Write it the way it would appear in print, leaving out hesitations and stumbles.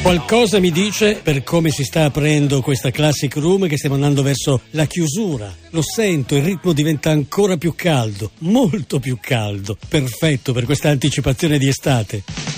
Qualcosa mi dice, per come si sta aprendo questa Classic Room, che stiamo andando verso la chiusura. Lo sento, il ritmo diventa ancora più caldo, molto più caldo. Perfetto per questa anticipazione di estate.